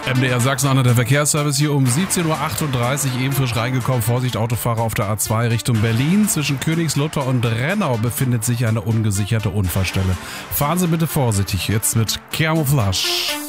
MDR Sachsen-Anhalt, der Verkehrsservice hier um 17.38 Uhr, eben frisch reingekommen. Vorsicht, Autofahrer auf der A2 Richtung Berlin. Zwischen Königslutter und Rennau befindet sich eine ungesicherte Unfallstelle. Fahren Sie bitte vorsichtig, jetzt mit Camouflage.